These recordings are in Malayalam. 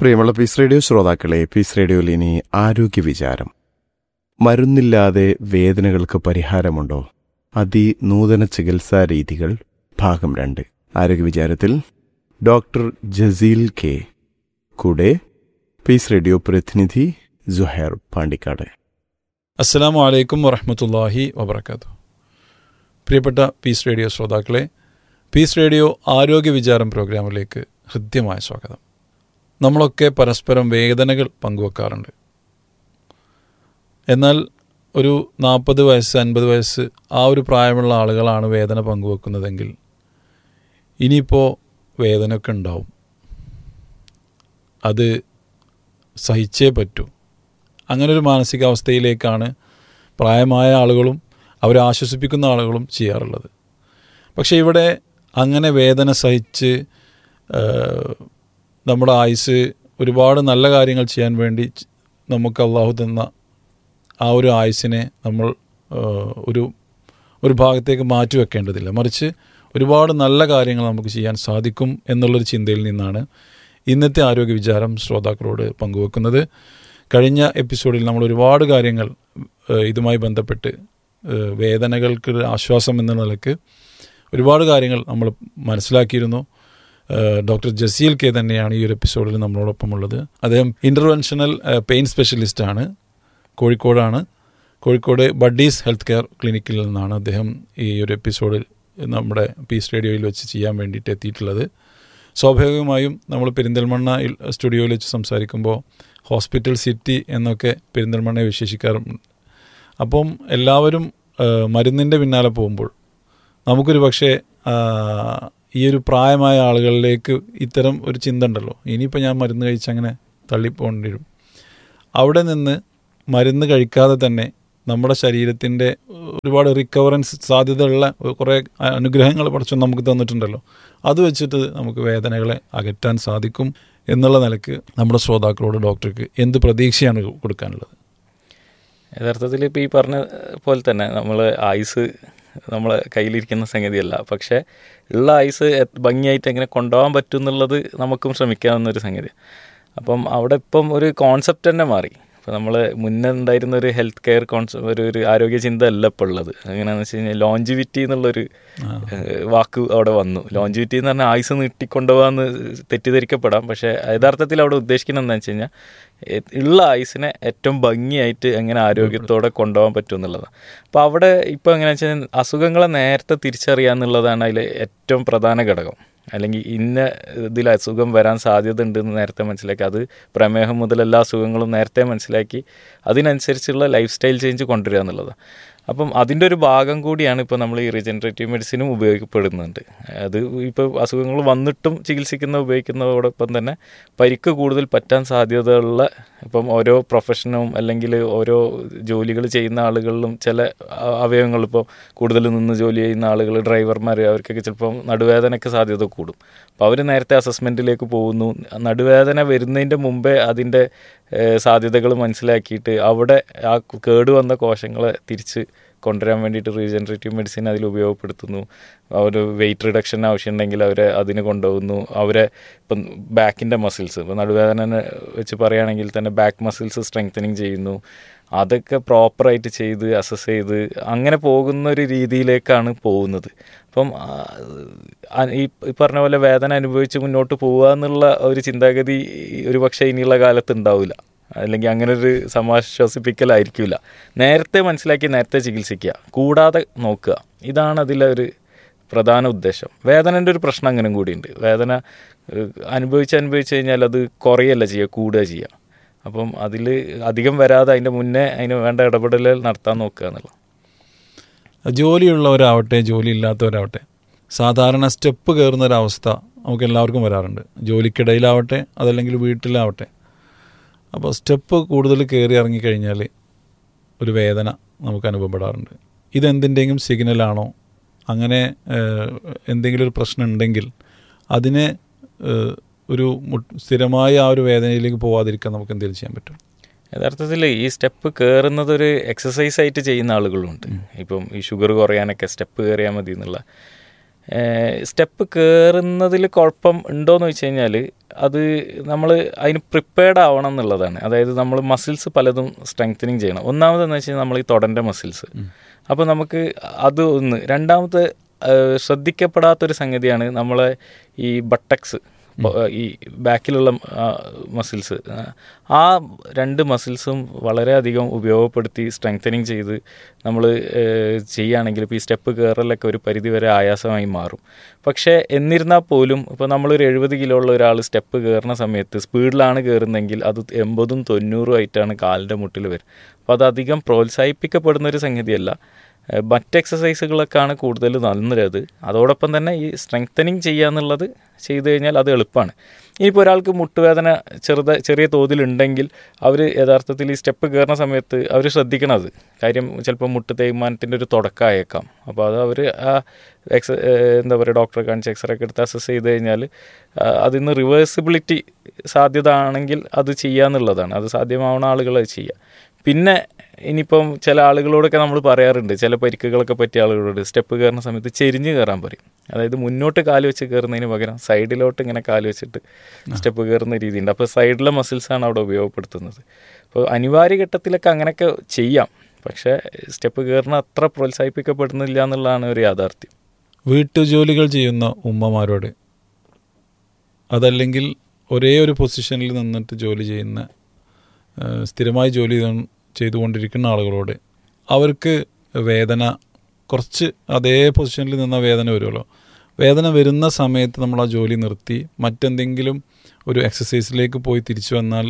പ്രിയമുള്ള പീസ് റേഡിയോ ശ്രോതാക്കളെ, പീസ് റേഡിയോയിൽ ഇനി ആരോഗ്യ വിചാരം. മരുന്നില്ലാതെ വേദനകൾക്ക് പരിഹാരമുണ്ടോ? അതിനൂതന ചികിത്സാ രീതികൾ ഭാഗം 2. ആരോഗ്യ വിചാരത്തിൽ ഡോക്ടർ ജസീൽ കെ, കൂടെ പീസ് റേഡിയോ പ്രതിനിധി സുഹൈർ പാണ്ടിക്കാട്. അസ്സലാമു അലൈക്കും വറഹ്മത്തുള്ളാഹി വബറകാതുഹു. പ്രിയപ്പെട്ട പീസ് റേഡിയോ ശ്രോതാക്കളെ, പീസ് റേഡിയോ ആരോഗ്യ വിചാരം പ്രോഗ്രാമിലേക്ക് ഹൃദ്യമായ സ്വാഗതം. നമ്മളൊക്കെ പരസ്പരം വേദനകൾ പങ്കുവെക്കാറുണ്ട്. എന്നാൽ ഒരു 40 വയസ്സ് 50 വയസ്സ് ആ ഒരു പ്രായമുള്ള ആളുകളാണ് വേദന പങ്കുവെക്കുന്നതെങ്കിൽ ഇനിയിപ്പോൾ വേദനയൊക്കെ ഉണ്ടാവും. അത് സഹിച്ചേ പറ്റൂ. അങ്ങനൊരു മാനസികാവസ്ഥയിലേക്കാണ് പ്രായമായ ആളുകളും അവരെ ആശ്വസിപ്പിക്കുന്ന ആളുകളും ചെയ്യാറുള്ളത്. പക്ഷേ ഇവിടെ അങ്ങനെ വേദന സഹിച്ച് നമ്മുടെ ആയുസ് ഒരുപാട് നല്ല കാര്യങ്ങൾ ചെയ്യാൻ വേണ്ടി നമുക്ക് അള്ളാഹു തന്ന ആ ഒരു ആയുസിനെ നമ്മൾ ഒരു ഭാഗത്തേക്ക് മാറ്റി വെക്കേണ്ടതില്ല. മറിച്ച് ഒരുപാട് നല്ല കാര്യങ്ങൾ നമുക്ക് ചെയ്യാൻ സാധിക്കും എന്നുള്ളൊരു ചിന്തയിൽ നിന്നാണ് ഇന്നത്തെ ആരോഗ്യ വിചാരം ശ്രോതാക്കളോട് പങ്കുവെക്കുന്നത്. കഴിഞ്ഞ എപ്പിസോഡിൽ നമ്മൾ ഒരുപാട് കാര്യങ്ങൾ ഇതുമായി ബന്ധപ്പെട്ട് വേദനകൾക്ക് ആശ്വാസം എന്ന നിലയ്ക്ക് ഒരുപാട് കാര്യങ്ങൾ നമ്മൾ മനസ്സിലാക്കിയിരുന്നു. ഡോക്ടർ ജസീൽ കെ തന്നെയാണ് ഈ ഒരു എപ്പിസോഡിൽ നമ്മളോടൊപ്പം ഉള്ളത്. അദ്ദേഹം ഇൻ്റർവെൻഷണൽ പെയിൻ സ്പെഷ്യലിസ്റ്റാണ്, കോഴിക്കോടാണ്. കോഴിക്കോട് ബഡ്ഡീസ് ഹെൽത്ത് കെയർ ക്ലിനിക്കിൽ നിന്നാണ് അദ്ദേഹം ഈ ഒരു എപ്പിസോഡിൽ നമ്മുടെ പീസ് റേഡിയോയിൽ വെച്ച് ചെയ്യാൻ വേണ്ടിയിട്ട് എത്തിയിട്ടുള്ളത്. സ്വാഭാവികമായും നമ്മൾ പെരിന്തൽമണ്ണ സ്റ്റുഡിയോയിൽ വെച്ച് സംസാരിക്കുമ്പോൾ ഹോസ്പിറ്റൽ സിറ്റി എന്നൊക്കെ പെരിന്തൽമണ്ണയെ വിശേഷിക്കാറുണ്ട്. അപ്പം എല്ലാവരും മരുന്നിൻ്റെ പിന്നാലെ പോകുമ്പോൾ നമുക്കൊരു പക്ഷേ ഈ ഒരു പ്രായമായ ആളുകളിലേക്ക് ഇത്തരം ഒരു ചിന്ത ഉണ്ടല്ലോ, ഇനിയിപ്പോൾ ഞാൻ മരുന്ന് കഴിച്ചങ്ങനെ തള്ളിപ്പോകേണ്ടി വരും. അവിടെ നിന്ന് മരുന്ന് കഴിക്കാതെ തന്നെ നമ്മുടെ ശരീരത്തിൻ്റെ ഒരുപാട് റിക്കവറൻസ് സാധ്യതയുള്ള കുറേ അനുഗ്രഹങ്ങൾ പഠിച്ചു നമുക്ക് തന്നിട്ടുണ്ടല്ലോ. അത് വെച്ചിട്ട് നമുക്ക് വേദനകളെ അകറ്റാൻ സാധിക്കും എന്നുള്ള നിലയ്ക്ക് നമ്മുടെ ശ്രോതാക്കളോട് ഡോക്ടർക്ക് എന്ത് പ്രതീക്ഷയാണ് കൊടുക്കാനുള്ളത്? യഥാർത്ഥത്തിൽ ഇപ്പോൾ ഈ പറഞ്ഞ പോലെ തന്നെ നമ്മൾ ആയുസ് നമ്മളെ കയ്യിലിരിക്കുന്ന സംഗതിയല്ല. പക്ഷേ ഉള്ള ആയുസ് ഭംഗിയായിട്ട് എങ്ങനെ കൊണ്ടുപോകാൻ പറ്റും എന്നുള്ളത് നമുക്കും ശ്രമിക്കാവുന്നൊരു സംഗതി. അപ്പം അവിടെ ഇപ്പം ഒരു കോൺസെപ്റ്റ് തന്നെ മാറി. ഇപ്പോൾ നമ്മൾ മുന്നേ ഉണ്ടായിരുന്ന ഒരു ഹെൽത്ത് കെയർ ഒരു ആരോഗ്യ ചിന്ത അല്ല ഇപ്പോൾ ഉള്ളത്. എങ്ങനെയാണെന്ന് വെച്ച് കഴിഞ്ഞാൽ ലോഞ്ചിവിറ്റി എന്നുള്ളൊരു വാക്ക് അവിടെ വന്നു. ലോഞ്ചിവിറ്റി എന്ന് പറഞ്ഞാൽ ആയുസ് നീട്ടിക്കൊണ്ടുപോകാമെന്ന് തെറ്റിദ്ധരിക്കപ്പെടാം. പക്ഷേ യഥാർത്ഥത്തിൽ അവിടെ ഉദ്ദേശിക്കുന്നത് എന്താണെന്ന് വെച്ച് കഴിഞ്ഞാൽ ഉള്ള ആയുസിനെ ഏറ്റവും ഭംഗിയായിട്ട് എങ്ങനെ ആരോഗ്യത്തോടെ കൊണ്ടുപോകാൻ പറ്റും എന്നുള്ളതാണ്. അപ്പോൾ അവിടെ ഇപ്പോൾ എങ്ങനെയാണെന്ന് വെച്ച് കഴിഞ്ഞാൽ അസുഖങ്ങളെ നേരത്തെ തിരിച്ചറിയുക എന്നുള്ളതാണ് അതിൽ ഏറ്റവും പ്രധാന ഘടകം. അല്ലെങ്കിൽ ഇന്ന ഇതിൽ അസുഖം വരാൻ സാധ്യത ഉണ്ടെന്ന് നേരത്തെ മനസ്സിലാക്കി, അത് പ്രമേഹം മുതൽ എല്ലാ അസുഖങ്ങളും നേരത്തെ മനസ്സിലാക്കി അതിനനുസരിച്ചുള്ള ലൈഫ് സ്റ്റൈൽ ചേഞ്ച് കൊണ്ടുവരിക എന്നുള്ളത്. അപ്പം അതിൻ്റെ ഒരു ഭാഗം കൂടിയാണ് ഇപ്പോൾ നമ്മൾ ഈ റീജനറേറ്റീവ് മെഡിസിനും ഉപയോഗിക്കപ്പെടുന്നുണ്ട്. അത് ഇപ്പോൾ അസുഖങ്ങൾ വന്നിട്ടും ഉപയോഗിക്കുന്നതോടൊപ്പം തന്നെ പരിക്ക് കൂടുതൽ പറ്റാൻ സാധ്യതയുള്ള ഇപ്പം ഓരോ പ്രൊഫഷനും അല്ലെങ്കിൽ ഓരോ ജോലികൾ ചെയ്യുന്ന ആളുകളിലും ചില അവയവങ്ങൾ ഇപ്പോൾ കൂടുതൽ നിന്ന് ജോലി ചെയ്യുന്ന ആളുകൾ, ഡ്രൈവർമാർ, അവർക്കൊക്കെ ചിലപ്പം നടുവേദനയ്ക്ക് സാധ്യത കൂടും. അപ്പോൾ അവർ നേരത്തെ അസസ്മെൻറ്റിലേക്ക് പോകുന്നു. നടുവേദന വരുന്നതിൻ്റെ മുമ്പേ അതിൻ്റെ സാധ്യതകൾ മനസ്സിലാക്കിയിട്ട് അവിടെ ആ കേടുവന്ന കോശങ്ങളെ തിരിച്ച് കൊണ്ടുവരാൻ വേണ്ടിയിട്ട് റീജനറേറ്റീവ് മെഡിസിൻ അതിൽ ഉപയോഗപ്പെടുത്തുന്നു. ഒരു വെയിറ്റ് റിഡക്ഷൻ ആവശ്യമുണ്ടെങ്കിൽ അവരെ അതിന് കൊണ്ടുപോകുന്നു. അവരെ ഇപ്പം ബാക്കിൻ്റെ മസിൽസ്, ഇപ്പോൾ നടുവേദന വെച്ച് പറയുകയാണെങ്കിൽ തന്നെ ബാക്ക് മസിൽസ് സ്ട്രെങ്തനിങ് ചെയ്യുന്നു. അതൊക്കെ പ്രോപ്പറായിട്ട് ചെയ്ത് അസസ് ചെയ്ത് അങ്ങനെ പോകുന്ന ഒരു രീതിയിലേക്കാണ് പോകുന്നത്. അപ്പം ഈ പറഞ്ഞ പോലെ വേദന അനുഭവിച്ച് മുന്നോട്ട് പോകുക എന്നുള്ള ഒരു ചിന്താഗതി ഒരു പക്ഷേ ഇനിയുള്ള കാലത്ത് ഉണ്ടാവില്ല. അല്ലെങ്കിൽ അങ്ങനൊരു സമാശ്വസിപ്പിക്കലായിരിക്കില്ല. നേരത്തെ മനസ്സിലാക്കി നേരത്തെ ചികിത്സിക്കുക, കൂടാതെ നോക്കുക, ഇതാണ് അതിലൊരു പ്രധാന ഉദ്ദേശം. വേദനൻ്റെ ഒരു പ്രശ്നം അങ്ങനെ കൂടിയുണ്ട്. വേദന അനുഭവിച്ച് കഴിഞ്ഞാൽ അത് കുറയല്ല ചെയ്യുക, കൂടുക ചെയ്യുക. അപ്പം അതിൽ അധികം വരാതെ അതിൻ്റെ മുന്നേ അതിന് വേണ്ട ഇടപെടലുകൾ നടത്താൻ നോക്കുക എന്നുള്ളത്. ജോലിയുള്ളവരാവട്ടെ ജോലി ഇല്ലാത്തവരാവട്ടെ സാധാരണ സ്റ്റെപ്പ് കയറുന്നൊരവസ്ഥ നമുക്ക് എല്ലാവർക്കും വരാറുണ്ട്. ജോലിക്കിടയിലാവട്ടെ അതല്ലെങ്കിൽ വീട്ടിലാവട്ടെ. അപ്പോൾ സ്റ്റെപ്പ് കൂടുതൽ കയറി ഇറങ്ങിക്കഴിഞ്ഞാൽ ഒരു വേദന നമുക്ക് അനുഭവപ്പെടാറുണ്ട്. ഇതെന്തിൻ്റെയും സിഗ്നലാണോ? അങ്ങനെ എന്തെങ്കിലും ഒരു പ്രശ്നം ഉണ്ടെങ്കിൽ അതിനെ ഒരു സ്ഥിരമായ ആ ഒരു വേദനയിലേക്ക് പോവാതിരിക്കാൻ നമുക്ക് എന്തെങ്കിലും ചെയ്യാൻ പറ്റും? യഥാർത്ഥത്തിൽ ഈ സ്റ്റെപ്പ് കയറുന്നതൊരു എക്സസൈസ് ആയിട്ട് ചെയ്യുന്ന ആളുകളുണ്ട്. ഇപ്പം ഈ ഷുഗർ കുറയാനൊക്കെ സ്റ്റെപ്പ് കയറിയാൽ മതി എന്നുള്ള. സ്റ്റെപ്പ് കയറുന്നതിൽ കുഴപ്പം ഉണ്ടോയെന്ന് വെച്ച് കഴിഞ്ഞാൽ അത് നമ്മൾ അതിന് പ്രിപ്പയർഡ് ആവണം എന്നുള്ളതാണ്. അതായത് നമ്മൾ മസിൽസ് പലതും സ്ട്രെങ്തനിങ് ചെയ്യണം. ഒന്നാമതെന്ന് വെച്ച് കഴിഞ്ഞാൽ നമ്മൾ ഈ തൊടൻ്റെ മസിൽസ്, അപ്പോൾ നമുക്ക് അത് ഒന്ന്. രണ്ടാമത്തെ ശ്രദ്ധിക്കപ്പെടാത്തൊരു സംഗതിയാണ് നമ്മളെ ഈ ബട്ടക്സ്, ഈ ബാക്കിലുള്ള മസിൽസ്. ആ 2 മസിൽസും വളരെയധികം ഉപയോഗപ്പെടുത്തി സ്ട്രെങ്തനിങ് ചെയ്ത് നമ്മൾ ചെയ്യുകയാണെങ്കിൽ ഇപ്പോൾ ഈ സ്റ്റെപ്പ് കയറലൊക്കെ ഒരു പരിധിവരെ ആയാസമായി മാറും. പക്ഷേ എന്നിരുന്നാൽ പോലും ഇപ്പോൾ നമ്മളൊരു 70 കിലോ ഉള്ള ഒരാൾ സ്റ്റെപ്പ് കയറുന്ന സമയത്ത് സ്പീഡിലാണ് കയറുന്നതെങ്കിൽ അത് 80ഉം 90ഉം ആയിട്ടാണ് കാലിൻ്റെ മുട്ടിൽ വരും. അപ്പോൾ അതധികം പ്രോത്സാഹിപ്പിക്കപ്പെടുന്നൊരു സംഗതിയല്ല. മറ്റ് എക്സസൈസുകളൊക്കെയാണ് കൂടുതൽ നല്ലത്. അതോടൊപ്പം തന്നെ ഈ സ്ട്രെങ്തനിങ് ചെയ്യുക എന്നുള്ളത് ചെയ്തു കഴിഞ്ഞാൽ അത് എളുപ്പമാണ്. ഇനിയിപ്പോൾ ഒരാൾക്ക് മുട്ടുവേദന ചെറിയ തോതിലുണ്ടെങ്കിൽ അവർ യഥാർത്ഥത്തിൽ ഈ സ്റ്റെപ്പ് കയറുന്ന സമയത്ത് അവർ ശ്രദ്ധിക്കണത് കാര്യം ചിലപ്പോൾ മുട്ട് തേയ്മാനത്തിൻ്റെ ഒരു തുടക്കമായേക്കാം. അപ്പോൾ അത് അവർ എന്താ പറയുക, ഡോക്ടറെ കാണിച്ച് എക്സ്റേ ഒക്കെ എടുത്ത് അസസ് ചെയ്ത് കഴിഞ്ഞാൽ അതിൽ നിന്ന് റിവേഴ്സിബിലിറ്റി സാധ്യത ആണെങ്കിൽ അത് ചെയ്യുക എന്നുള്ളതാണ്. അത് സാധ്യമാവുന്ന ആളുകൾ അത് ചെയ്യുക. പിന്നെ ഇനിയിപ്പം ചില ആളുകളോടൊക്കെ നമ്മൾ പറയാറുണ്ട്, ചില പരിക്കുകളൊക്കെ പറ്റിയ ആളുകളോട് സ്റ്റെപ്പ് കയറുന്ന സമയത്ത് ചെരിഞ്ഞ് കയറാൻ പറയും. അതായത് മുന്നോട്ട് കാല് വെച്ച് കയറുന്നതിന് പകരം സൈഡിലോട്ട് ഇങ്ങനെ കാല് വെച്ചിട്ട് സ്റ്റെപ്പ് കയറുന്ന രീതിയുണ്ട്. അപ്പോൾ സൈഡിലെ മസിൽസാണ് അവിടെ ഉപയോഗപ്പെടുത്തുന്നത്. അപ്പോൾ അനിവാര്യ ഘട്ടത്തിലൊക്കെ അങ്ങനെയൊക്കെ ചെയ്യാം, പക്ഷേ സ്റ്റെപ്പ് കയറുന്ന അത്ര പ്രോത്സാഹിപ്പിക്കപ്പെടുന്നില്ല എന്നുള്ളതാണ് ഒരു യാഥാർത്ഥ്യം. വീട്ടുജോലികൾ ചെയ്യുന്ന ഉമ്മമാരോട്, അതല്ലെങ്കിൽ ഒരേ ഒരു പൊസിഷനിൽ നിന്നിട്ട് ജോലി ചെയ്യുന്ന സ്ഥിരമായി ജോലി ചെയ്തുകൊണ്ടിരിക്കുന്ന ആളുകളോട്, അവർക്ക് വേദന കുറച്ച് അതേ പൊസിഷനിൽ നിന്ന വേദന വരുമല്ലോ, വേദന വരുന്ന സമയത്ത് നമ്മൾ ആ ജോലി നിർത്തി മറ്റെന്തെങ്കിലും ഒരു എക്സസൈസിലേക്ക് പോയി തിരിച്ചു വന്നാൽ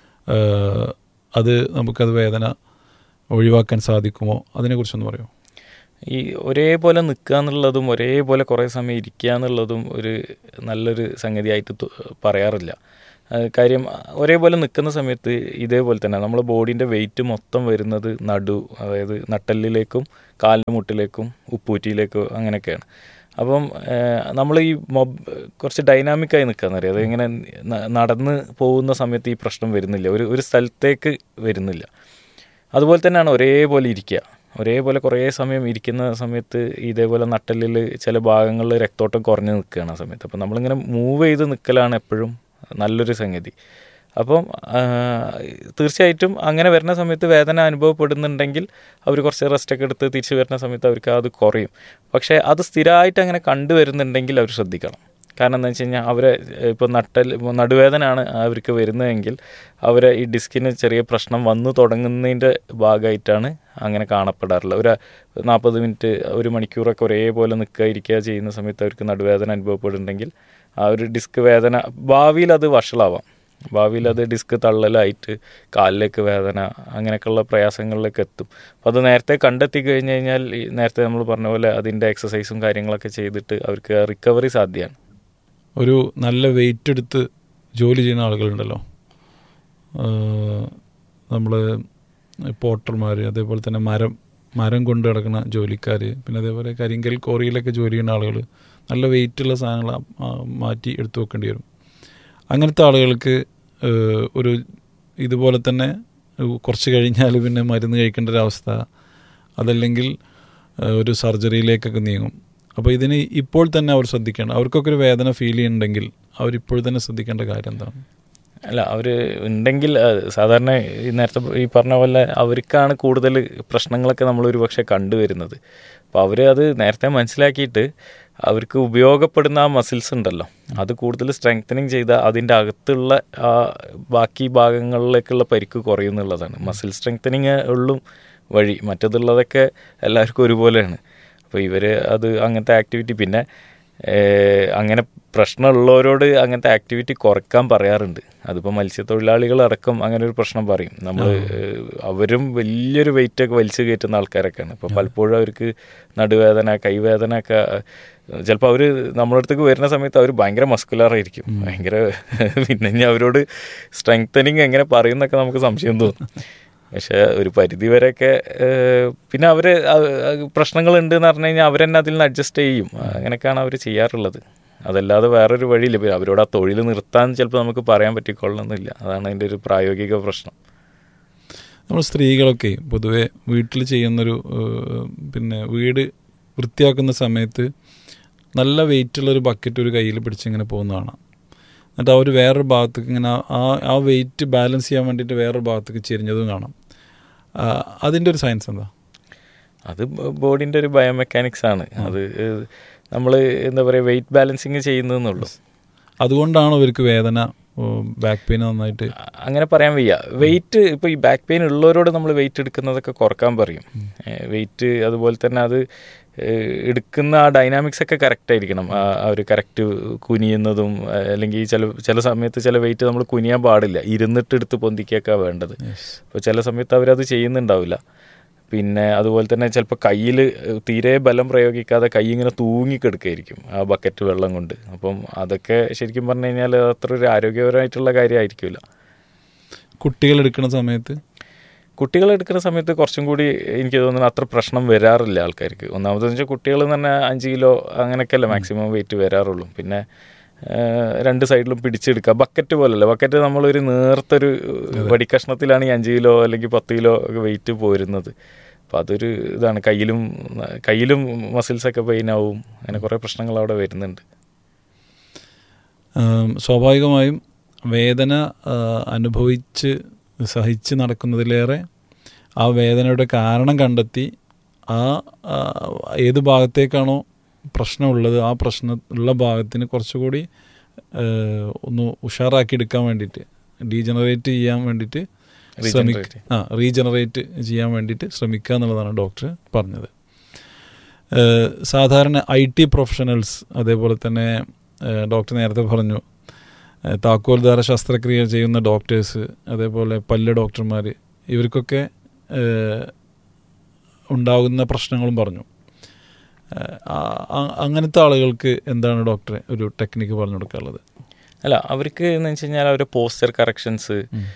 അത് നമുക്കത് വേദന ഒഴിവാക്കാൻ സാധിക്കുമോ? അതിനെക്കുറിച്ചൊന്ന് പറയുമോ? ഈ ഒരേപോലെ നിൽക്കുക എന്നുള്ളതും ഒരേപോലെ കുറേ സമയം ഇരിക്കുക എന്നുള്ളതും ഒരു നല്ലൊരു സംഗതിയായിട്ട് പറയാറില്ല. കാര്യം ഒരേപോലെ നിൽക്കുന്ന സമയത്ത് ഇതേപോലെ തന്നെ നമ്മുടെ ബോഡീൻ്റെ വെയിറ്റ് മൊത്തം വരുന്നത് അതായത് നട്ടെല്ലിലേക്കും കാലിൻ്റെ മുട്ടിലേക്കും ഉപ്പൂറ്റിയിലേക്കും അങ്ങനെയൊക്കെയാണ്. അപ്പം നമ്മൾ ഈ കുറച്ച് ഡൈനാമിക്കായി നിൽക്കാന്നറിയാം. അത് ഇങ്ങനെ നടന്ന് പോകുന്ന സമയത്ത് ഈ പ്രശ്നം വരുന്നില്ല, ഒരു സ്ഥലത്തേക്ക് വരുന്നില്ല. അതുപോലെ തന്നെയാണ് ഒരേപോലെ ഇരിക്കുക. ഒരേപോലെ കുറേ സമയം ഇരിക്കുന്ന സമയത്ത് ഇതേപോലെ നട്ടെല്ലിൽ ചില ഭാഗങ്ങളിൽ രക്തോട്ടം കുറഞ്ഞ് നിൽക്കുകയാണ് ആ സമയത്ത്. അപ്പം നമ്മളിങ്ങനെ മൂവ് ചെയ്ത് നിൽക്കലാണ് എപ്പോഴും നല്ലൊരു സംഗതി. അപ്പം തീർച്ചയായിട്ടും അങ്ങനെ വരുന്ന സമയത്ത് വേദന അനുഭവപ്പെടുന്നുണ്ടെങ്കിൽ അവർ കുറച്ച് റെസ്റ്റൊക്കെ എടുത്ത് തിരിച്ച് വരുന്ന സമയത്ത് അവർക്ക് അത് കുറയും. പക്ഷേ അത് സ്ഥിരമായിട്ട് അങ്ങനെ കണ്ടുവരുന്നുണ്ടെങ്കിൽ അവർ ശ്രദ്ധിക്കണം. കാരണം എന്താ വെച്ച് കഴിഞ്ഞാൽ അവരെ ഇപ്പോൾ നടുവേദനയാണ് അവർക്ക് വരുന്നതെങ്കിൽ അവരെ ഈ ഡിസ്കിന് ചെറിയ പ്രശ്നം വന്നു തുടങ്ങുന്നതിൻ്റെ ഭാഗമായിട്ടാണ് അങ്ങനെ കാണപ്പെടാറുള്ളത്. ഒരു 40 മിനിറ്റ് 1 മണിക്കൂറൊക്കെ ഒരേപോലെ നിൽക്കുക ഇരിക്കുക ചെയ്യുന്ന സമയത്ത് അവർക്ക് നടുവേദന അനുഭവപ്പെടുന്നുണ്ടെങ്കിൽ ആ ഒരു ഡിസ്ക് വേദന ഭാവിയിൽ അത് വഷളാവാം. ഭാവിയിൽ അത് ഡിസ്ക് തള്ളലായിട്ട് കാലിലേക്ക് വേദന അങ്ങനെയൊക്കെയുള്ള പ്രയാസങ്ങളിലേക്ക് എത്തും. അപ്പോൾ അത് നേരത്തെ കണ്ടെത്തി കഴിഞ്ഞ് കഴിഞ്ഞാൽ നേരത്തെ നമ്മൾ പറഞ്ഞ പോലെ അതിൻ്റെ എക്സസൈസും കാര്യങ്ങളൊക്കെ ചെയ്തിട്ട് അവർക്ക് റിക്കവറി സാധ്യമാണ്. ഒരു നല്ല വെയിറ്റ് എടുത്ത് ജോലി ചെയ്യുന്ന ആളുകളുണ്ടല്ലോ, നമ്മൾ പോട്ടർമാർ, അതേപോലെ തന്നെ മരം കൊണ്ട് കിടക്കുന്ന ജോലിക്കാർ, പിന്നെ അതേപോലെ കരിങ്കൽ കോറിയിലൊക്കെ ജോലി ചെയ്യുന്ന ആളുകൾ, നല്ല വെയിറ്റുള്ള സാധനങ്ങൾ മാറ്റി എടുത്തു വെക്കേണ്ടി വരും. അങ്ങനത്തെ ആളുകൾക്ക് ഒരു ഇതുപോലെ തന്നെ കുറച്ച് കഴിഞ്ഞാൽ പിന്നെ മരുന്ന് കഴിക്കേണ്ട ഒരവസ്ഥ, അതല്ലെങ്കിൽ ഒരു സർജറിയിലേക്കൊക്കെ നീങ്ങും. അപ്പോൾ ഇതിന് ഇപ്പോൾ തന്നെ അവർ ശ്രദ്ധിക്കേണ്ട, അവർക്കൊക്കെ ഒരു വേദന ഫീൽ ചെയ്യുന്നുണ്ടെങ്കിൽ അവരിപ്പോൾ തന്നെ ശ്രദ്ധിക്കേണ്ട കാര്യം എന്താണ്? അല്ല, അവർ ഉണ്ടെങ്കിൽ സാധാരണ നേരത്തെ ഈ പറഞ്ഞ പോലെ അവർക്കാണ് കൂടുതൽ പ്രശ്നങ്ങളൊക്കെ നമ്മളൊരു പക്ഷേ കണ്ടുവരുന്നത്. അപ്പോൾ അവർ അത് നേരത്തെ മനസ്സിലാക്കിയിട്ട് അവർക്ക് ഉപയോഗപ്പെടുന്ന ആ മസിൽസ് ഉണ്ടല്ലോ, അത് കൂടുതൽ സ്ട്രെങ്തനിങ് ചെയ്താൽ അതിൻ്റെ അകത്തുള്ള ആ ബാക്കി ഭാഗങ്ങളിലേക്കുള്ള പരിക്ക് കുറയുന്നുള്ളതാണ്. മസിൽ സ്ട്രെങ്തനിങ് ഉള്ളും വഴി, മറ്റതുള്ളതൊക്കെ എല്ലാവർക്കും ഒരുപോലെയാണ്. അപ്പോൾ ഇവർ അത് അങ്ങനത്തെ ആക്ടിവിറ്റി, പിന്നെ അങ്ങനെ പ്രശ്നമുള്ളവരോട് അങ്ങനത്തെ ആക്ടിവിറ്റി കുറയ്ക്കാൻ പറയാറുണ്ട്. അതിപ്പോൾ മത്സ്യത്തൊഴിലാളികളടക്കം അങ്ങനെ ഒരു പ്രശ്നം പറയും. അവരും വലിയൊരു വെയിറ്റൊക്കെ വലിച്ചു കയറ്റുന്ന ആൾക്കാരൊക്കെയാണ്. ഇപ്പോൾ പലപ്പോഴും അവർക്ക് നടുവേദന, കൈവേദന ഒക്കെ ചിലപ്പോൾ അവർ നമ്മുടെ അടുത്തേക്ക് വരുന്ന സമയത്ത് അവർ ഭയങ്കര മസ്കുലറായിരിക്കും, ഭയങ്കര. പിന്നെ ഇനി അവരോട് സ്ട്രെങ്തനിങ് എങ്ങനെ പറയുന്നൊക്കെ നമുക്ക് സംശയം തോന്നും. പക്ഷേ ഒരു പരിധി വരെയൊക്കെ പിന്നെ അവർ പ്രശ്നങ്ങളുണ്ട് എന്ന് പറഞ്ഞു കഴിഞ്ഞാൽ അവരെന്നെ അതിൽ നിന്ന് അഡ്ജസ്റ്റ് ചെയ്യും. അങ്ങനെയൊക്കെയാണ് അവർ ചെയ്യാറുള്ളത്. അതല്ലാതെ വേറൊരു വഴിയില്ല. അവരോട് ആ തൊഴിൽ നിർത്താൻ ചിലപ്പോൾ നമുക്ക് പറയാൻ പറ്റിക്കൊള്ളണമെന്നില്ല. അതാണ് അതിൻ്റെ ഒരു പ്രായോഗിക പ്രശ്നം. നമ്മൾ സ്ത്രീകളൊക്കെ പൊതുവെ വീട്ടിൽ ചെയ്യുന്നൊരു പിന്നെ വീട് വൃത്തിയാക്കുന്ന സമയത്ത് നല്ല വെയിറ്റുള്ളൊരു ബക്കറ്റ് ഒരു കയ്യിൽ പിടിച്ചിങ്ങനെ പോകുന്നതാണ്. എന്നിട്ട് അവർ വേറൊരു ഭാഗത്തേക്ക് ഇങ്ങനെ ആ വെയിറ്റ് ബാലൻസ് ചെയ്യാൻ വേണ്ടിയിട്ട് വേറൊരു ഭാഗത്തേക്ക് ചെരിഞ്ഞതും കാണാം. അതിൻ്റെ ഒരു സയൻസ് എന്താ? അത് ബോഡീൻ്റെ ഒരു ബയോമെക്കാനിക്സ് ആണ്. അത് നമ്മൾ എന്താ പറയുക വെയിറ്റ് ബാലൻസിങ് ചെയ്യുന്നതെന്നുള്ളൂ. അതുകൊണ്ടാണോ ഇവർക്ക് വേദന, ബാക്ക് പെയിൻ നന്നായിട്ട്? അങ്ങനെ പറയാൻ വയ്യ. വെയിറ്റ് ഇപ്പോൾ ഈ ബാക്ക് പെയിൻ ഉള്ളവരോട് നമ്മൾ വെയിറ്റ് എടുക്കുന്നതൊക്കെ കുറക്കാൻ പറയും. വെയിറ്റ് അതുപോലെ തന്നെ അത് എടുക്കുന്ന ആ ഡൈനാമിക്സ് ഒക്കെ കറക്റ്റ് ആയിരിക്കണം. ആ ഒരു കറക്റ്റ് കുനിയുന്നതും, അല്ലെങ്കിൽ ചില സമയത്ത് ചില വെയിറ്റ് നമ്മൾ കുനിയാൻ പാടില്ല, ഇരുന്നിട്ട് എടുത്ത് പൊന്തിക്കൊക്കെ വേണ്ടത്. അപ്പോൾ ചില സമയത്ത് അവരത് ചെയ്യുന്നുണ്ടാവില്ല. പിന്നെ അതുപോലെ തന്നെ ചിലപ്പോൾ കയ്യിൽ തീരെ ബലം പ്രയോഗിക്കാതെ കൈ ഇങ്ങനെ തൂങ്ങിക്കെടുക്കുകയായിരിക്കും ആ ബക്കറ്റ് വെള്ളം കൊണ്ട്. അപ്പം അതൊക്കെ ശരിക്കും പറഞ്ഞു കഴിഞ്ഞാൽ അത്ര ഒരു ആരോഗ്യപരമായിട്ടുള്ള കാര്യമായിരിക്കില്ല. കുട്ടികളെടുക്കുന്ന സമയത്ത് കുറച്ചും കൂടി എനിക്ക് തോന്നുന്നു അത്ര പ്രശ്നം വരാറില്ല ആൾക്കാർക്ക്. ഒന്നാമതെന്ന് വെച്ചാൽ കുട്ടികൾ തന്നെ 5 കിലോ അങ്ങനെയൊക്കെയല്ല മാക്സിമം വെയിറ്റ് വരാറുള്ളൂ. പിന്നെ 2 സൈഡിലും പിടിച്ചെടുക്കുക. ബക്കറ്റ് പോലല്ല, ബക്കറ്റ് നമ്മളൊരു നേർത്തൊരു വടിക്കഷ്ണത്തിലാണ് ഈ 5 കിലോ അല്ലെങ്കിൽ 10 കിലോ ഒക്കെ വെയിറ്റ് പോരുന്നത്. അപ്പം അതൊരു ഇതാണ്. കയ്യിലും മസിൽസൊക്കെ പെയിനാവും. അങ്ങനെ കുറേ പ്രശ്നങ്ങൾ അവിടെ വരുന്നുണ്ട്. സ്വാഭാവികമായും വേദന സഹിച്ച് നടക്കുന്നതിലേറെ ആ വേദനയുടെ കാരണം കണ്ടെത്തി ഏത് ഭാഗത്തേക്കാണോ പ്രശ്നമുള്ളത് ആ പ്രശ്നമുള്ള ഭാഗത്തിന് കുറച്ചുകൂടി ഒന്ന് ഉഷാറാക്കി എടുക്കാൻ വേണ്ടിയിട്ട്, റീജനറേറ്റ് ചെയ്യാൻ വേണ്ടിയിട്ട് ശ്രമിക്കുക എന്നുള്ളതാണ് ഡോക്ടർ പറഞ്ഞത്. സാധാരണ IT പ്രൊഫഷണൽസ്, അതേപോലെ തന്നെ ഡോക്ടർ നേരത്തെ പറഞ്ഞു താക്കോൽദ്വാര ശസ്ത്രക്രിയ ചെയ്യുന്ന ഡോക്ടേഴ്സ്, അതേപോലെ പല്ല് ഡോക്ടർമാർ, ഇവർക്കൊക്കെ ഉണ്ടാകുന്ന പ്രശ്നങ്ങളും പറഞ്ഞു. അങ്ങനത്തെ ആളുകൾക്ക് എന്താണ് ഡോക്ടറെ ഒരു ടെക്നിക്ക് പറഞ്ഞു കൊടുക്കാനുള്ളത്? അല്ല, അവർക്ക് എന്ന് വെച്ച് കഴിഞ്ഞാൽ അവരുടെ പോസ്ചർ കറക്ഷൻസ്,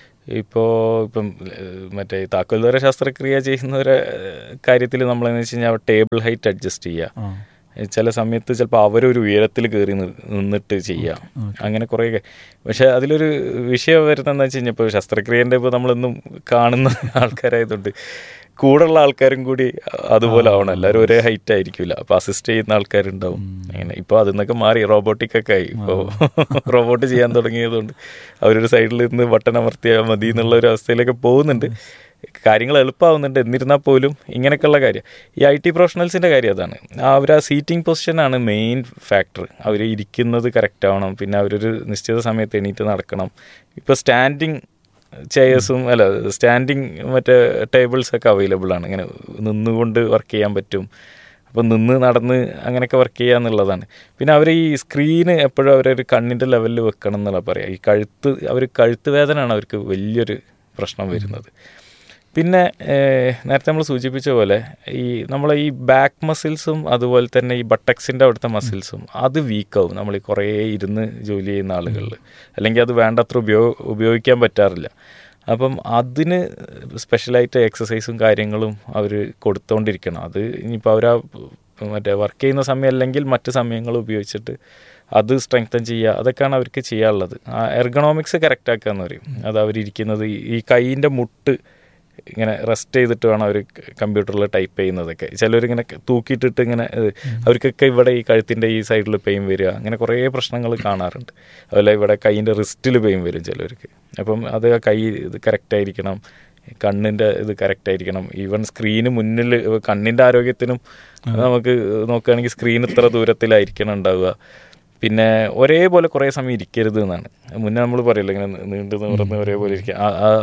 ഇപ്പം മറ്റേ താക്കോൽദ്വാര ശസ്ത്രക്രിയ ചെയ്യുന്നവരെ കാര്യത്തിൽ നമ്മളെന്ന് വെച്ച് കഴിഞ്ഞാൽ ടേബിൾ ഹൈറ്റ് അഡ്ജസ്റ്റ് ചെയ്യുക. ചില സമയത്ത് ചിലപ്പോൾ അവരൊരു ഉയരത്തിൽ കയറി നിന്നിട്ട് ചെയ്യാം. അങ്ങനെ കുറേ. പക്ഷെ അതിലൊരു വിഷയം വരുന്നതെന്ന് വെച്ച് കഴിഞ്ഞാൽ ഇപ്പോൾ ശസ്ത്രക്രിയേൻ്റെ ഇപ്പോൾ നമ്മളൊന്നും കാണുന്ന ആൾക്കാരായതുകൊണ്ട് കൂടെയുള്ള ആൾക്കാരും കൂടി അതുപോലെ ആവണം. എല്ലാവരും ഒരേ ഹൈറ്റ് ആയിരിക്കില്ല. അപ്പോൾ അസിസ്റ്റ് ചെയ്യുന്ന ആൾക്കാരുണ്ടാവും. അങ്ങനെ ഇപ്പോൾ അതിൽ നിന്നൊക്കെ മാറി റോബോട്ടിക്കൊക്കെ ആയി. ഇപ്പോൾ റോബോട്ട് ചെയ്യാൻ തുടങ്ങിയതുകൊണ്ട് അവരൊരു സൈഡിൽ നിന്ന് ബട്ടൺ അമർത്തിയാൽ മതി എന്നുള്ള ഒരു അവസ്ഥയിലേക്ക് പോകുന്നുണ്ട്. കാര്യങ്ങൾ എളുപ്പമാവുന്നുണ്ട്. എന്നിരുന്നാൽ പോലും ഇങ്ങനെയൊക്കെയുള്ള കാര്യം ഈ IT പ്രൊഫഷണൽസിൻ്റെ കാര്യം അതാണ്. അവർ ആ സീറ്റിംഗ് പൊസിഷനാണ് മെയിൻ ഫാക്ടർ. അവർ ഇരിക്കുന്നത് കറക്റ്റ് ആവണം. പിന്നെ അവരൊരു നിശ്ചിത സമയത്ത് എണീറ്റ് നടക്കണം. ഇപ്പോൾ സ്റ്റാൻഡിങ് ചെയേഴ്സും സ്റ്റാൻഡിങ് മറ്റേ ടേബിൾസൊക്കെ അവൈലബിൾ ആണ്. ഇങ്ങനെ നിന്നുകൊണ്ട് വർക്ക് ചെയ്യാൻ പറ്റും. അപ്പം നിന്ന് നടന്ന് അങ്ങനെയൊക്കെ വർക്ക് ചെയ്യുക എന്നുള്ളതാണ്. പിന്നെ അവർ ഈ സ്ക്രീന് എപ്പോഴും അവരൊരു കണ്ണിൻ്റെ ലെവലിൽ വെക്കണം എന്നുള്ള പറയാം. ഈ കഴുത്ത് വേദനയാണ് അവർക്ക് വലിയൊരു പ്രശ്നം വരുന്നത്. പിന്നെ നേരത്തെ നമ്മൾ സൂചിപ്പിച്ച പോലെ നമ്മളെ ഈ ബാക്ക് മസിൽസും അതുപോലെ തന്നെ ഈ ബട്ടക്സിൻ്റെ അവിടുത്തെ മസിൽസും അത് വീക്കാവും നമ്മൾ ഈ കുറേ ഇരുന്ന് ജോലി ചെയ്യുന്ന ആളുകളിൽ. അല്ലെങ്കിൽ അത് വേണ്ടത്ര ഉപയോഗിക്കാൻ പറ്റാറില്ല. അപ്പം അതിന് സ്പെഷ്യലായിട്ട് എക്സസൈസും കാര്യങ്ങളും അവർ കൊടുത്തുകൊണ്ടിരിക്കണം. അത് ഇനിയിപ്പോൾ മറ്റേ വർക്ക് ചെയ്യുന്ന സമയം അല്ലെങ്കിൽ മറ്റ് സമയങ്ങൾ ഉപയോഗിച്ചിട്ട് അത് സ്ട്രെങ്തൻ ചെയ്യുക, അതൊക്കെയാണ് അവർക്ക് ചെയ്യാനുള്ളത്. എർഗണോമിക്സ് കറക്റ്റാക്കുക എന്ന് പറയും. അത് അവരിയ്ക്കുന്നത് ഈ കൈയിൻ്റെ മുട്ട് ഇങ്ങനെ റെസ്റ്റ് ചെയ്തിട്ട് വേണം അവർ കമ്പ്യൂട്ടറിൽ ടൈപ്പ് ചെയ്യുന്നതൊക്കെ. ചിലരിങ്ങനെ തൂക്കിയിട്ടിട്ട് ഇങ്ങനെ അവർക്കൊക്കെ ഇവിടെ ഈ കഴുത്തിൻ്റെ ഈ സൈഡിൽ പെയിൻ വരിക, അങ്ങനെ കുറേ പ്രശ്നങ്ങൾ കാണാറുണ്ട്. അതുപോലെ ഇവിടെ കൈയിൻ്റെ റിസ്റ്റിൽ പെയിൻ വരും ചിലർക്ക്. അപ്പം അത് കൈ ഇത് കറക്റ്റായിരിക്കണം, കണ്ണിൻ്റെ ഇത് കറക്റ്റായിരിക്കണം. ഈവൻ സ്ക്രീന് മുന്നിൽ കണ്ണിൻ്റെ ആരോഗ്യത്തിനും നമുക്ക് നോക്കുകയാണെങ്കിൽ സ്ക്രീൻ ഇത്ര ദൂരത്തിലായിരിക്കണം ഉണ്ടാവുക. പിന്നെ ഒരേപോലെ കുറേ സമയം ഇരിക്കരുത് എന്നാണ്. മുന്നേ നമ്മൾ പറയില്ല ഇങ്ങനെ നീണ്ടു നിവർന്ന് ഒരേപോലെ ഇരിക്കുക.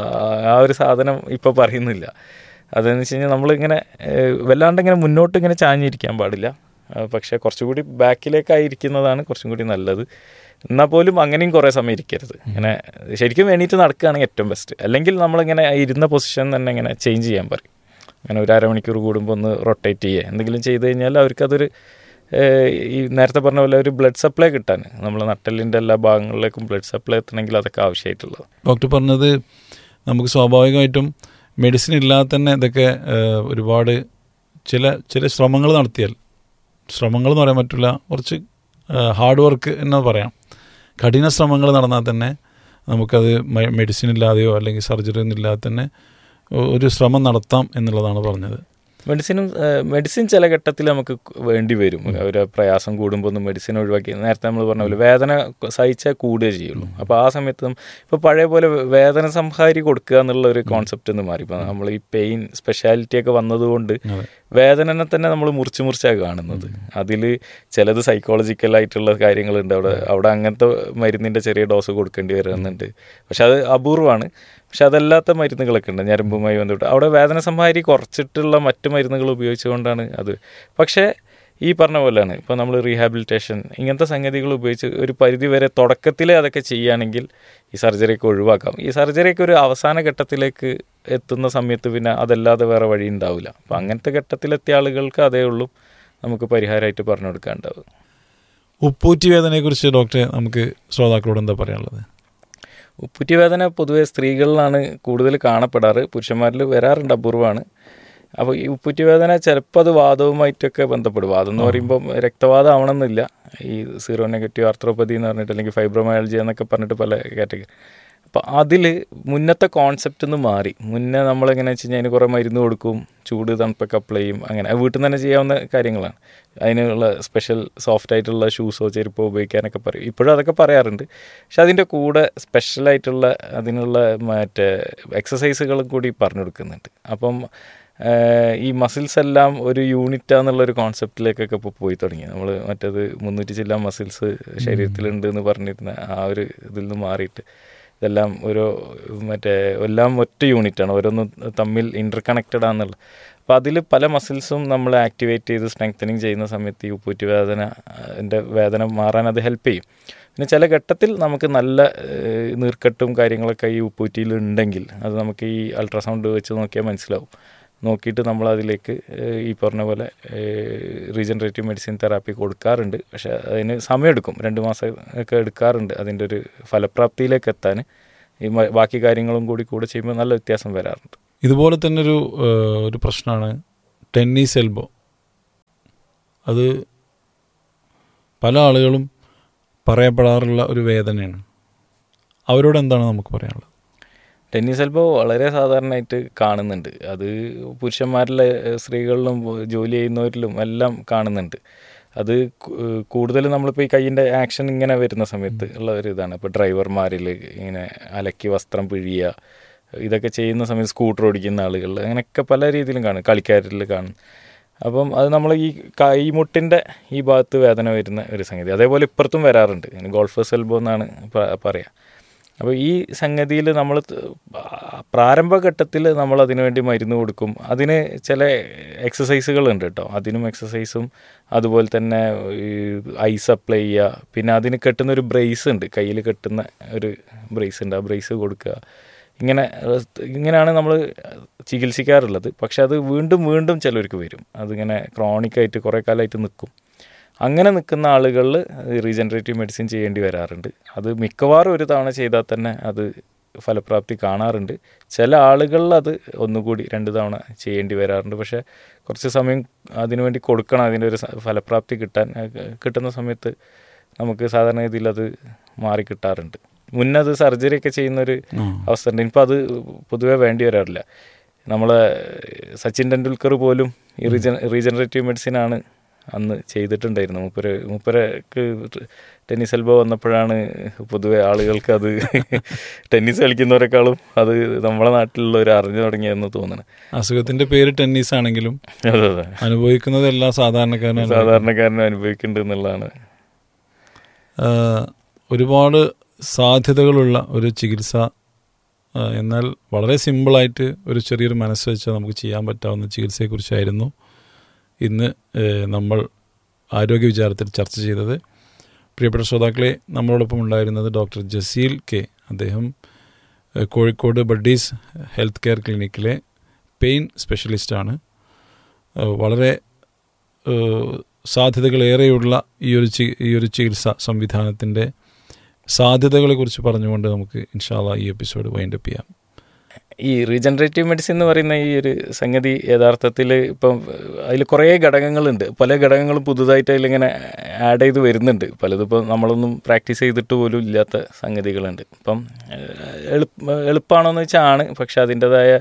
ആ ഒരു സാധനം ഇപ്പോൾ പറയുന്നില്ല. അതെന്ന് വെച്ച് കഴിഞ്ഞാൽ നമ്മളിങ്ങനെ വല്ലാണ്ട് ഇങ്ങനെ മുന്നോട്ട് ഇങ്ങനെ ചാഞ്ഞിരിക്കാൻ പാടില്ല. പക്ഷേ കുറച്ചുകൂടി ബാക്കിലേക്കായിരിക്കുന്നതാണ് കുറച്ചും കൂടി നല്ലത്. എന്നാൽ പോലും അങ്ങനെയും കുറേ സമയം ഇരിക്കരുത്. ഇങ്ങനെ ശരിക്കും എണീറ്റ് നടക്കുകയാണെങ്കിൽ ഏറ്റവും ബെസ്റ്റ്. അല്ലെങ്കിൽ നമ്മളിങ്ങനെ ഇരുന്ന പൊസിഷൻ തന്നെ ഇങ്ങനെ ചേഞ്ച് ചെയ്യാൻ പറയും. അങ്ങനെ ഒരു അരമണിക്കൂർ കൂടുമ്പോൾ ഒന്ന് റൊട്ടേറ്റ് ചെയ്യുക എന്തെങ്കിലും ചെയ്ത് കഴിഞ്ഞാൽ അവർക്കതൊരു ഈ നേരത്തെ പറഞ്ഞ പോലെ ഒരു ബ്ലഡ് സപ്ലൈ കിട്ടാൻ, നമ്മൾ നട്ടെല്ലിൻ്റെ എല്ലാ ഭാഗങ്ങളിലേക്കും ബ്ലഡ് സപ്ലൈ എത്തണമെങ്കിൽ അതൊക്കെ ആവശ്യമായിട്ടുള്ളത്. ഡോക്ടർ പറഞ്ഞത് നമുക്ക് സ്വാഭാവികമായിട്ടും മെഡിസിൻ ഇല്ലാതെ തന്നെ ഇതൊക്കെ ഒരുപാട് ചില ശ്രമങ്ങൾ നടത്തിയാൽ, ശ്രമങ്ങൾ എന്ന് പറയാൻ പറ്റില്ല, കുറച്ച് ഹാർഡ് വർക്ക് എന്ന് പറയാം, കഠിന ശ്രമങ്ങൾ നടന്നാൽ തന്നെ നമുക്കത് മെഡിസിൻ ഇല്ലാതെയോ അല്ലെങ്കിൽ സർജറി ഒന്നും ഇല്ലാതെ തന്നെ ഒരു ശ്രമം നടത്താം എന്നുള്ളതാണ് പറഞ്ഞത്. മെഡിസിൻ ചില ഘട്ടത്തിൽ നമുക്ക് വേണ്ടി വരും. ഒരു പ്രയാസം കൂടുമ്പോൾ ഒന്ന് മെഡിസിൻ ഒഴിവാക്കി, നേരത്തെ നമ്മൾ പറഞ്ഞ പോലെ വേദന സഹിച്ചാൽ കൂടുകയേ ചെയ്യുള്ളൂ. അപ്പോൾ ആ സമയത്ത് ഇപ്പോൾ പഴയ പോലെ വേദന സംഹാരി കൊടുക്കുക എന്നുള്ള ഒരു കോൺസെപ്റ്റ് ഒന്ന് മാറി. ഇപ്പോൾ നമ്മൾ ഈ പെയിൻ സ്പെഷ്യാലിറ്റി ഒക്കെ വന്നതുകൊണ്ട് വേദനനെ തന്നെ നമ്മൾ മുറിച്ചാണ് കാണുന്നത്. അതിൽ ചിലത് സൈക്കോളജിക്കലായിട്ടുള്ള കാര്യങ്ങളുണ്ട്. അവിടെ അങ്ങനത്തെ മരുന്നിൻ്റെ ചെറിയ ഡോസ് കൊടുക്കേണ്ടി വരുന്നുണ്ട്. പക്ഷെ അത് അപൂർവമാണ്. പക്ഷെ അതല്ലാത്ത മരുന്നുകളൊക്കെ ഉണ്ട് ഞരമ്പുമായി ബന്ധപ്പെട്ട്. അവിടെ വേദന സംഹാരി കുറച്ചിട്ടുള്ള മറ്റ് മരുന്നുകൾ ഉപയോഗിച്ചുകൊണ്ടാണ് അത്. പക്ഷേ ഈ പറഞ്ഞ പോലെയാണ് ഇപ്പോൾ നമ്മൾ റീഹാബിലിറ്റേഷൻ ഇങ്ങനത്തെ സംഗതികൾ ഉപയോഗിച്ച് ഒരു പരിധി വരെ തുടക്കത്തിലേ അതൊക്കെ ചെയ്യുകയാണെങ്കിൽ ഈ സർജറിയൊക്കെ ഒഴിവാക്കാം. ഈ സർജറിയൊക്കെ ഒരു അവസാന ഘട്ടത്തിലേക്ക് എത്തുന്ന സമയത്ത് പിന്നെ അതല്ലാതെ വേറെ വഴി ഉണ്ടാവില്ല. അപ്പോൾ അങ്ങനത്തെ ഘട്ടത്തിലെത്തിയ ആളുകൾക്ക് അതേ ഉള്ളൂ നമുക്ക് പരിഹാരമായിട്ട് പറഞ്ഞു കൊടുക്കാനുണ്ടാവും. ഉപ്പൂറ്റി വേദനയെക്കുറിച്ച് ഡോക്ടറെ നമുക്ക് ശ്രോതാക്കളോട് എന്താ പറയാനുള്ളത്? ഉപ്പൂറ്റി വേദന പൊതുവെ സ്ത്രീകളിലാണ് കൂടുതൽ കാണപ്പെടാറ്, പുരുഷന്മാരിൽ വരാറുണ്ട്, അപൂർവമാണ്. അപ്പോൾ ഈ ഉപ്പൂറ്റി വേദന ചിലപ്പോൾ അത് വാദവുമായിട്ടൊക്കെ ബന്ധപ്പെടും. വാദം എന്ന് പറയുമ്പം രക്തവാദം ആവണമെന്നില്ല. ഈ സീറോ നെഗറ്റീവ് ആർത്രോപ്പതി എന്ന് പറഞ്ഞിട്ട് അല്ലെങ്കിൽ ഫൈബ്രോമയാൾജി എന്നൊക്കെ പറഞ്ഞിട്ട് പല കാറ്റഗറി. അപ്പോൾ അതിൽ മുന്നത്തെ കോൺസെപ്റ്റ് നിന്ന് മാറി. മുന്നേ നമ്മളെങ്ങനെയാണെന്ന് വെച്ച് കഴിഞ്ഞാൽ അതിന് കുറേ മരുന്ന് കൊടുക്കും, ചൂട് തണുപ്പൊക്കെ അപ്ലൈ ചെയ്യും, അങ്ങനെ വീട്ടിൽ നിന്ന് തന്നെ ചെയ്യാവുന്ന കാര്യങ്ങളാണ്. അതിനുള്ള സ്പെഷ്യൽ സോഫ്റ്റ് ആയിട്ടുള്ള ഷൂസോ ചെരുപ്പോ ഉപയോഗിക്കാനൊക്കെ പറയും. ഇപ്പോഴും അതൊക്കെ പറയാറുണ്ട്. പക്ഷെ അതിൻ്റെ കൂടെ സ്പെഷ്യലായിട്ടുള്ള അതിനുള്ള മറ്റേ എക്സസൈസുകളും കൂടി പറഞ്ഞു കൊടുക്കുന്നുണ്ട്. അപ്പം ഈ മസിൽസ് എല്ലാം ഒരു യൂണിറ്റാന്നുള്ളൊരു കോൺസെപ്റ്റിലേക്കൊക്കെ ഇപ്പോൾ പോയി തുടങ്ങി. നമ്മൾ മറ്റേത് 300 ചില്ല മസിൽസ് ശരീരത്തിലുണ്ട് എന്ന് പറഞ്ഞിരുന്ന ആ ഒരു ഇതിൽ നിന്ന് മാറിയിട്ട് ഇതെല്ലാം ഒരു എല്ലാം ഒറ്റ യൂണിറ്റാണ്, ഓരോന്നും തമ്മിൽ ഇൻ്റർ കണക്റ്റഡ് ആണെന്നുള്ളത്. അപ്പോൾ അതിൽ പല മസിൽസും നമ്മൾ ആക്ടിവേറ്റ് ചെയ്ത് സ്ട്രെങ്തനിങ് ചെയ്യുന്ന സമയത്ത് ഈ ഉപ്പൂറ്റി വേദന മാറാൻ അത് ഹെൽപ്പ് ചെയ്യും. പിന്നെ ചില ഘട്ടത്തിൽ നമുക്ക് നല്ല നീർക്കെട്ടും കാര്യങ്ങളൊക്കെ ഈ ഉപ്പൂറ്റിയിൽ ഉണ്ടെങ്കിൽ അത് നമുക്ക് ഈ അൾട്രാസൗണ്ട് വെച്ച് നോക്കിയാൽ മനസ്സിലാവും. നോക്കിയിട്ട് നമ്മളതിലേക്ക് ഈ പറഞ്ഞ പോലെ റീജനറേറ്റീവ് മെഡിസിൻ തെറാപ്പി കൊടുക്കാറുണ്ട്. പക്ഷേ അതിന് സമയമെടുക്കും, 2 മാസം ഒക്കെ എടുക്കാറുണ്ട് അതിൻ്റെ ഒരു ഫലപ്രാപ്തിയിലേക്ക് എത്താൻ. ഈ ബാക്കി കാര്യങ്ങളും കൂടെ ചെയ്യുമ്പോൾ നല്ല വ്യത്യാസം വരാറുണ്ട്. ഇതുപോലെ തന്നെ ഒരു പ്രശ്നമാണ് ടെന്നീസ് എൽബോ. അത് പല ആളുകളും പറയപ്പെടാറുള്ള ഒരു വേദനയാണ്. അവരോട് എന്താണ് നമുക്ക് പറയാനുള്ളത്? ടെന്നീസ് എൽബോ വളരെ സാധാരണയായിട്ട് കാണുന്നുണ്ട്. അത് പുരുഷന്മാരിലെ സ്ത്രീകളിലും ജോലി ചെയ്യുന്നവരിലും എല്ലാം കാണുന്നുണ്ട്. അത് കൂടുതൽ നമ്മളിപ്പോൾ ഈ കൈയിൻ്റെ ആക്ഷൻ ഇങ്ങനെ വരുന്ന സമയത്ത് ഉള്ള ഒരു ഇതാണ്. ഇപ്പോൾ ഡ്രൈവർമാരിൽ ഇങ്ങനെ അലക്കി വസ്ത്രം പിഴിയുക, ഇതൊക്കെ ചെയ്യുന്ന സമയത്ത് സ്കൂട്ടർ ഓടിക്കുന്ന ആളുകളിൽ അങ്ങനെയൊക്കെ പല രീതിയിലും കാണും, കളിക്കാരിൽ കാണും. അപ്പം അത് നമ്മൾ ഈ കൈമുട്ടിൻ്റെ ഈ ഭാഗത്ത് വേദന വരുന്ന ഒരു സംഗതി. അതേപോലെ ഇപ്പുറത്തും വരാറുണ്ട്, ഗോൾഫേഴ്സ് എൽബോ എന്നാണ് പറയുക. അപ്പോൾ ഈ സംഗതിയിൽ നമ്മൾ പ്രാരംഭഘട്ടത്തിൽ നമ്മൾ അതിനു വേണ്ടി മരുന്ന് കൊടുക്കും. അതിന് ചില എക്സസൈസുകളുണ്ട് കേട്ടോ, അതിനും എക്സസൈസും അതുപോലെ തന്നെ ഐസ് അപ്ലൈ ചെയ്യുക. പിന്നെ അതിന് കെട്ടുന്ന ഒരു ബ്രേസ് ഉണ്ട്, കയ്യിൽ കെട്ടുന്ന ഒരു ബ്രേസ് ഉണ്ട്, ആ ബ്രേസ് കൊടുക്കുക. ഇങ്ങനെയാണ് നമ്മൾ ചികിത്സിക്കാറുള്ളത്. പക്ഷെ അത് വീണ്ടും ചിലർക്ക് വരും, അതിങ്ങനെ ക്രോണിക്കായിട്ട് കുറേ കാലമായിട്ട് നിൽക്കും. അങ്ങനെ നിൽക്കുന്ന ആളുകളിൽ റീജനറേറ്റീവ് മെഡിസിൻ ചെയ്യേണ്ടി വരാറുണ്ട്. അത് മിക്കവാറും ഒരു തവണ ചെയ്താൽ തന്നെ അത് ഫലപ്രാപ്തി കാണാറുണ്ട്. ചില ആളുകളിൽ അത് ഒന്നുകൂടി 2 തവണ ചെയ്യേണ്ടി വരാറുണ്ട്. പക്ഷേ കുറച്ച് സമയം അതിനുവേണ്ടി കൊടുക്കണം, അതിൻ്റെ ഒരു ഫലപ്രാപ്തി കിട്ടുന്ന സമയത്ത് നമുക്ക് സാധാരണ രീതിയിൽ അത് മാറിക്കിട്ടാറുണ്ട്. മുന്നത് സർജറിയൊക്കെ ചെയ്യുന്നൊരു അവസ്ഥ ഉണ്ട്. ഇപ്പോൾ അത് പൊതുവേ വേണ്ടി വരാറില്ല. നമ്മളെ സച്ചിൻ ടെണ്ടുൽക്കർ പോലും ഈ റീജനറേറ്റീവ് മെഡിസിനാണ് അന്ന് ചെയ്തിട്ടുണ്ടായിരുന്നു. മൂപ്പരക്ക് ടെന്നീസ് എൽബോ വന്നപ്പോഴാണ് പൊതുവെ ആളുകൾക്ക് അത് ടെന്നീസ് കളിക്കുന്നവരെക്കാളും അത് നമ്മളെ നാട്ടിലുള്ളവർ അറിഞ്ഞു തുടങ്ങിയെന്ന് തോന്നുന്നു. അസുഖത്തിൻ്റെ പേര് ടെന്നീസ് ആണെങ്കിലും അതെ അനുഭവിക്കുന്നത് എല്ലാം സാധാരണക്കാരനും അനുഭവിക്കുന്നുണ്ട് എന്നുള്ളതാണ്. ഒരുപാട് സാധ്യതകളുള്ള ഒരു ചികിത്സ, എന്നാൽ വളരെ സിമ്പിളായിട്ട് ഒരു ചെറിയൊരു മനസ്സ് വെച്ചാൽ നമുക്ക് ചെയ്യാൻ പറ്റാവുന്ന ചികിത്സയെക്കുറിച്ചായിരുന്നു ഇന്ന് നമ്മൾ ആരോഗ്യ വിചാരത്തിൽ ചർച്ച ചെയ്തത്. പ്രിയപ്പെട്ട ശ്രോതാക്കളെ, നമ്മളോടൊപ്പം ഉണ്ടായിരുന്നത് ഡോക്ടർ ജസീൽ കെ. അദ്ദേഹം Kozhikode buddies health care ക്ലിനിക്കിലെ pain സ്പെഷ്യലിസ്റ്റാണ്. വളരെ സാധ്യതകളേറെയുള്ള ഈ ഒരു ചികിത്സാ സംവിധാനത്തിൻ്റെ സാധ്യതകളെക്കുറിച്ച് പറഞ്ഞുകൊണ്ട് നമുക്ക് ഇൻഷാ അല്ലാഹ് ഈ എപ്പിസോഡ് വൈൻഡപ്പ് ചെയ്യാം. ഈ റീജനറേറ്റീവ് മെഡിസിൻ എന്ന് പറയുന്ന ഈ ഒരു സംഗതി യഥാർത്ഥത്തിൽ ഇപ്പം അതിൽ കുറേ ഘടകങ്ങളുണ്ട്. പല ഘടകങ്ങളും പുതുതായിട്ട് അതിലിങ്ങനെ ആഡ് ചെയ്ത് വരുന്നുണ്ട്. പലതിപ്പോൾ നമ്മളൊന്നും പ്രാക്ടീസ് ചെയ്തിട്ട് പോലും ഇല്ലാത്ത സംഗതികളുണ്ട്. ഇപ്പം എളുപ്പമാണോയെന്ന് വെച്ചാൽ ആണ്, പക്ഷെ അതിൻ്റെതായ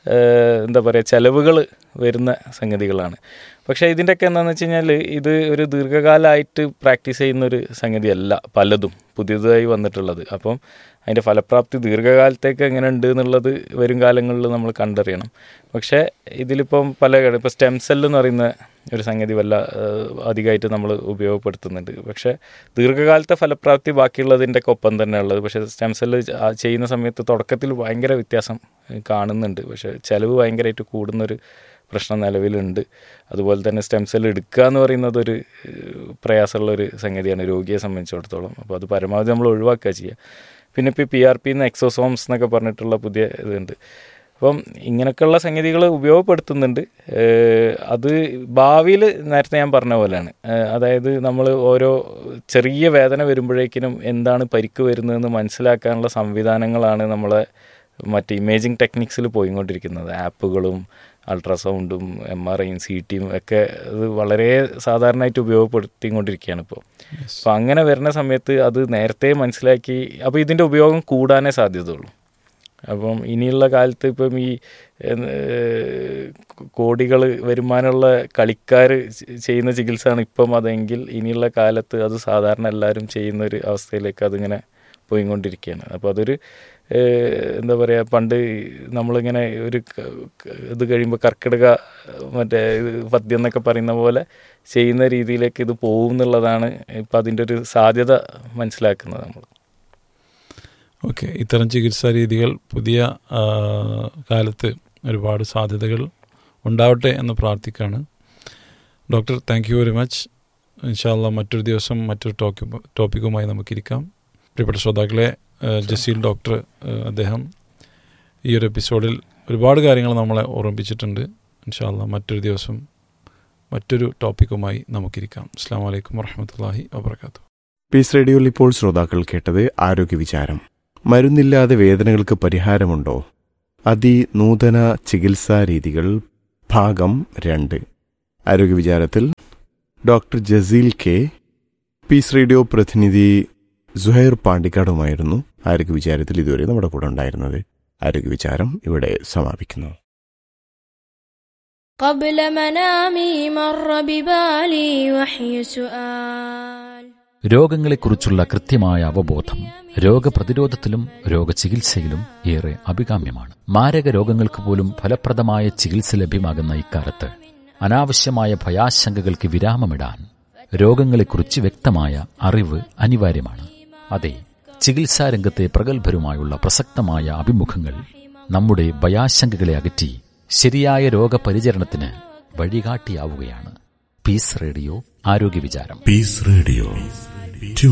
എന്താ പറയുക ചിലവുകൾ വരുന്ന സംഗതികളാണ്. പക്ഷേ ഇതിൻ്റെയൊക്കെ എന്താണെന്ന് വെച്ച് കഴിഞ്ഞാൽ ഇത് ഒരു ദീർഘകാലമായിട്ട് പ്രാക്ടീസ് ചെയ്യുന്നൊരു സംഗതിയല്ല പലതും പുതിയതായി വന്നിട്ടുള്ളത്. അപ്പം അതിൻ്റെ ഫലപ്രാപ്തി ദീർഘകാലത്തേക്ക് എങ്ങനെ ഉണ്ട് എന്നുള്ളത് വരും കാലങ്ങളിൽ നമ്മൾ കണ്ടറിയണം. പക്ഷേ ഇതിലിപ്പം ഇപ്പോൾ സ്റ്റെം സെല്ല് എന്ന് പറയുന്ന ഒരു സംഗതി അധികമായിട്ട് നമ്മൾ ഉപയോഗപ്പെടുത്തുന്നുണ്ട്. പക്ഷേ ദീർഘകാലത്തെ ഫലപ്രാപ്തി ബാക്കിയുള്ളതിൻ്റെ ഒക്കെ ഒപ്പം തന്നെ ഉള്ളത്. പക്ഷേ സ്റ്റെം സെല്ല് ചെയ്യുന്ന സമയത്ത് തുടക്കത്തിൽ ഭയങ്കര വ്യത്യാസം കാണുന്നുണ്ട്. പക്ഷേ ചിലവ് ഭയങ്കരമായിട്ട് കൂടുന്നൊരു പ്രശ്നം നിലവിലുണ്ട്. അതുപോലെ തന്നെ സ്റ്റെം സെൽ എടുക്കുക എന്ന് പറയുന്നത് ഒരു പ്രയാസമുള്ളൊരു സംഗതിയാണ് രോഗിയെ സംബന്ധിച്ചിടത്തോളം. അപ്പോൾ അത് പരമാവധി നമ്മൾ ഒഴിവാക്കുക ചെയ്യുക. പിന്നെ ഇപ്പോൾ PRP എക്സോസോംസ് എന്നൊക്കെ പറഞ്ഞിട്ടുള്ള പുതിയ ഇതുണ്ട്. അപ്പം ഇങ്ങനെയൊക്കെയുള്ള സംഗതികൾ ഉപയോഗപ്പെടുത്തുന്നുണ്ട്. അത് ഭാവിയിൽ നേരത്തെ ഞാൻ പറഞ്ഞ പോലെയാണ്. അതായത് നമ്മൾ ഓരോ ചെറിയ വേദന വരുമ്പോഴേക്കിനും എന്താണ് പരിക്ക് വരുന്നതെന്ന് മനസ്സിലാക്കാനുള്ള സംവിധാനങ്ങളാണ് നമ്മളെ മറ്റ് ഇമേജിങ് ടെക്നിക്സിൽ പോയിക്കൊണ്ടിരിക്കുന്നത്. ആപ്പുകളും അൾട്രാസൗണ്ടും MRIയും CTയും ഒക്കെ അത് വളരെ സാധാരണയായിട്ട് ഉപയോഗപ്പെടുത്തിക്കൊണ്ടിരിക്കുകയാണ് ഇപ്പോൾ. അപ്പോൾ അങ്ങനെ വരുന്ന സമയത്ത് അത് നേരത്തെ മനസ്സിലാക്കി അപ്പോൾ ഇതിൻ്റെ ഉപയോഗം കൂടാനേ സാധ്യതയുള്ളൂ. അപ്പം ഇനിയുള്ള കാലത്ത് ഇപ്പം ഈ കോടികൾ വരുമാനമുള്ള കളിക്കാർ ചെയ്യുന്ന ചികിത്സയാണ് ഇപ്പം അതെങ്കിൽ ഇനിയുള്ള കാലത്ത് അത് സാധാരണ എല്ലാവരും ചെയ്യുന്നൊരു അവസ്ഥയിലേക്ക് അതിങ്ങനെ പോയിക്കൊണ്ടിരിക്കുകയാണ്. അപ്പോൾ അതൊരു എന്താ പറയുക, പണ്ട് നമ്മളിങ്ങനെ ഒരു ഇത് കഴിയുമ്പോൾ കർക്കിടക പദ്യം എന്നൊക്കെ പറയുന്ന പോലെ ചെയ്യുന്ന രീതിയിലേക്ക് ഇത് പോകും എന്നുള്ളതാണ് ഇപ്പം അതിൻ്റെ ഒരു സാധ്യത മനസ്സിലാക്കുന്നത് നമ്മൾ. ഓക്കെ, ഇത്തരം ചികിത്സാ രീതികൾ പുതിയ കാലത്ത് ഒരുപാട് സാധ്യതകൾ ഉണ്ടാവട്ടെ എന്ന് പ്രാർത്ഥിക്കുകയാണ്. Doctor, thank you very much. ഇൻഷാ അല്ലാഹ് മറ്റൊരു ദിവസം മറ്റൊരു ടോപ്പിക്കുമായി നമുക്കിരിക്കാം. പ്രിയപ്പെട്ട ശ്രോതാക്കളെ, ജസീൽ ഡോക്ടർ അദ്ദേഹം ഈ ഒരു എപ്പിസോഡിൽ ഒരുപാട് കാര്യങ്ങൾ നമ്മളെ ഓർമ്മിപ്പിച്ചിട്ടുണ്ട്. ഇൻഷാ അല്ലാഹ് മറ്റൊരു ദിവസം മറ്റൊരു ടോപ്പിക്കുമായി നമുക്കിരിക്കാം. അസ്സലാമു അലൈക്കും വറഹ്മത്തുള്ളാഹി വബറകാതുഹു. പീസ് റേഡിയോയിൽ ഇപ്പോൾ ശ്രോതാക്കൾ കേട്ടത് ആരോഗ്യ വിചാരം. മരുന്നില്ലാതെ വേദനകൾക്ക് പരിഹാരമുണ്ടോ? അതിനൂതന ചികിത്സാ രീതികൾ ഭാഗം 2. ആരോഗ്യ വിചാരത്തിൽ doctor Jaseel K, piece radio പ്രതിനിധി സുഹൈർ പാണ്ടിക്കാടുമായിരുന്നു ആരോഗ്യ വിചാരത്തിൽ ഇതുവരെ നമ്മുടെ കൂടെ ഉണ്ടായിരുന്നത്. ആരോഗ്യ വിചാരം ഇവിടെ സമാപിക്കുന്നു. قبل منامي مر ببالي وحي سؤال. രോഗങ്ങളെക്കുറിച്ചുള്ള കൃത്യമായ അവബോധം രോഗപ്രതിരോധത്തിലും രോഗചികിത്സയിലും ഏറെ അഭികാമ്യമാണ്. മാരക രോഗങ്ങൾക്ക് പോലും ഫലപ്രദമായ ചികിത്സ ലഭ്യമാകുന്ന ഇക്കാലത്ത് അനാവശ്യമായ ഭയാശങ്കകൾക്ക് വിരാമമിടാൻ രോഗങ്ങളെക്കുറിച്ച് വ്യക്തമായ അറിവ് അനിവാര്യമാണ്. അതെ, ചികിത്സാരംഗത്തെ പ്രഗത്ഭരുമായുള്ള പ്രസക്തമായ അഭിമുഖങ്ങൾ നമ്മുടെ ഭയാശങ്കകളെ അകറ്റി ശരിയായ രോഗപരിചരണത്തിന് വഴികാട്ടിയാവുകയാണ്. പീസ് റേഡിയോ ആരോഗ്യ വിചാരം. Piece radio